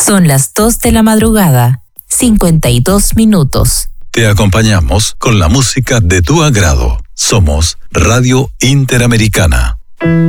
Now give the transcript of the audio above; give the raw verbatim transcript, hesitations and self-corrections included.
Son las dos de la madrugada, cincuenta y dos minutos. Te acompañamos con la música de tu agrado. Somos Radio Interamericana.